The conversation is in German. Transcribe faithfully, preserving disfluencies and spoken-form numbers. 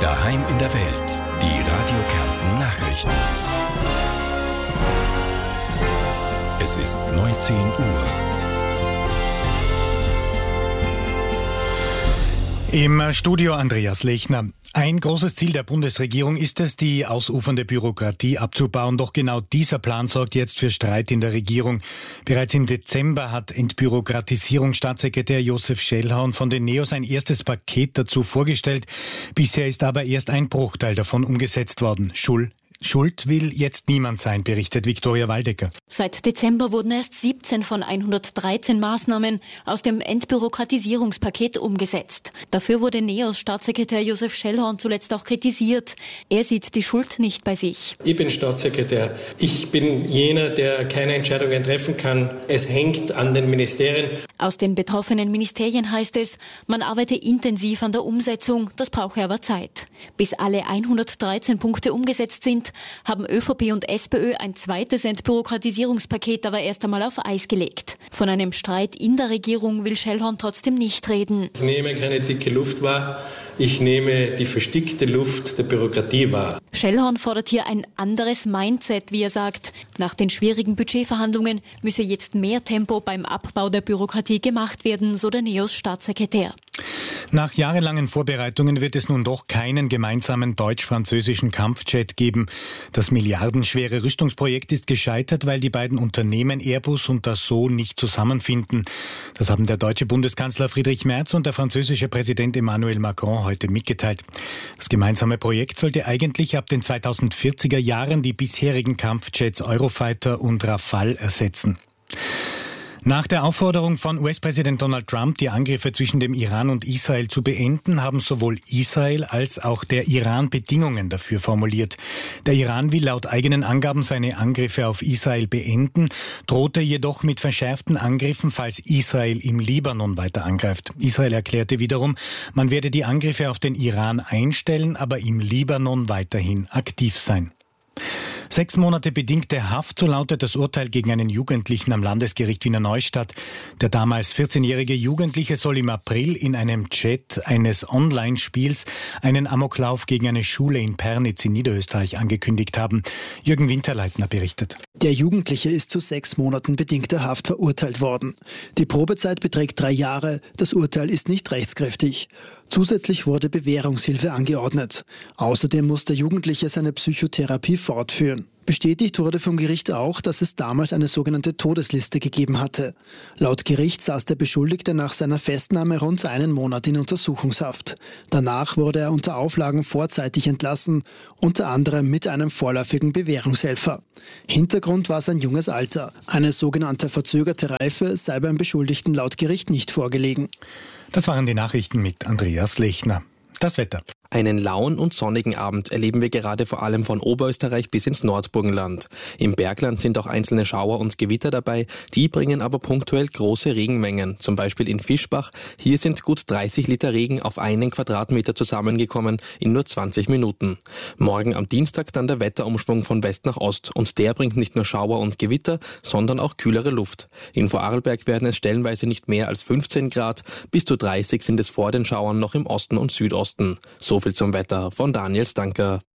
Daheim in der Welt. Die Radio Kärnten Nachrichten. Es ist neunzehn Uhr. Im Studio Andreas Lechner. Ein großes Ziel der Bundesregierung ist es, die ausufernde Bürokratie abzubauen. Doch genau dieser Plan sorgt jetzt für Streit in der Regierung. Bereits im Dezember hat Entbürokratisierungsstaatssekretär Josef Schellhorn von den Neos ein erstes Paket dazu vorgestellt. Bisher ist aber erst ein Bruchteil davon umgesetzt worden. Schul Schuld will jetzt niemand sein, berichtet Viktoria Waldecker. Seit Dezember wurden erst siebzehn von hundertdreizehn Maßnahmen aus dem Entbürokratisierungspaket umgesetzt. Dafür wurde Neos Staatssekretär Josef Schellhorn zuletzt auch kritisiert. Er sieht die Schuld nicht bei sich. Ich bin Staatssekretär. Ich bin jener, der keine Entscheidungen treffen kann. Es hängt an den Ministerien. Aus den betroffenen Ministerien heißt es, man arbeite intensiv an der Umsetzung, das brauche aber Zeit. Bis alle hundertdreizehn Punkte umgesetzt sind, haben ÖVP und SPÖ ein zweites Entbürokratisierungspaket aber erst einmal auf Eis gelegt. Von einem Streit in der Regierung will Schellhorn trotzdem nicht reden. Ich nehme keine dicke Luft wahr, ich nehme die verstickte Luft der Bürokratie wahr. Schellhorn fordert hier ein anderes Mindset, wie er sagt. Nach den schwierigen Budgetverhandlungen müsse jetzt mehr Tempo beim Abbau der Bürokratie gemacht werden, so der Neos Staatssekretär. Nach jahrelangen Vorbereitungen wird es nun doch keinen gemeinsamen deutsch-französischen Kampfjet geben. Das milliardenschwere Rüstungsprojekt ist gescheitert, weil die beiden Unternehmen Airbus und Dassault nicht zusammenfinden. Das haben der deutsche Bundeskanzler Friedrich Merz und der französische Präsident Emmanuel Macron heute mitgeteilt. Das gemeinsame Projekt sollte eigentlich ab den zweitausendvierziger Jahren die bisherigen Kampfjets Eurofighter und Rafale ersetzen. Nach der Aufforderung von U S-Präsident Donald Trump, die Angriffe zwischen dem Iran und Israel zu beenden, haben sowohl Israel als auch der Iran Bedingungen dafür formuliert. Der Iran will laut eigenen Angaben seine Angriffe auf Israel beenden, drohte jedoch mit verschärften Angriffen, falls Israel im Libanon weiter angreift. Israel erklärte wiederum, man werde die Angriffe auf den Iran einstellen, aber im Libanon weiterhin aktiv sein. Sechs Monate bedingte Haft, so lautet das Urteil gegen einen Jugendlichen am Landesgericht Wiener Neustadt. Der damals vierzehnjährige Jugendliche soll im April in einem Chat eines Online-Spiels einen Amoklauf gegen eine Schule in Pernitz in Niederösterreich angekündigt haben. Jürgen Winterleitner berichtet. Der Jugendliche ist zu sechs Monaten bedingter Haft verurteilt worden. Die Probezeit beträgt drei Jahre. Das Urteil ist nicht rechtskräftig. Zusätzlich wurde Bewährungshilfe angeordnet. Außerdem muss der Jugendliche seine Psychotherapie fortführen. Bestätigt wurde vom Gericht auch, dass es damals eine sogenannte Todesliste gegeben hatte. Laut Gericht saß der Beschuldigte nach seiner Festnahme rund einen Monat in Untersuchungshaft. Danach wurde er unter Auflagen vorzeitig entlassen, unter anderem mit einem vorläufigen Bewährungshelfer. Hintergrund war sein junges Alter. Eine sogenannte verzögerte Reife sei beim Beschuldigten laut Gericht nicht vorgelegen. Das waren die Nachrichten mit Andreas Lechner. Das Wetter. Einen lauen und sonnigen Abend erleben wir gerade vor allem von Oberösterreich bis ins Nordburgenland. Im Bergland sind auch einzelne Schauer und Gewitter dabei, die bringen aber punktuell große Regenmengen. Zum Beispiel in Fischbach. Hier sind gut dreißig Liter Regen auf einen Quadratmeter zusammengekommen in nur zwanzig Minuten. Morgen am Dienstag dann der Wetterumschwung von West nach Ost und der bringt nicht nur Schauer und Gewitter, sondern auch kühlere Luft. In Vorarlberg werden es stellenweise nicht mehr als fünfzehn Grad, bis zu dreißig sind es vor den Schauern noch im Osten und Südosten. So viel zum Wetter von Daniel Stanker.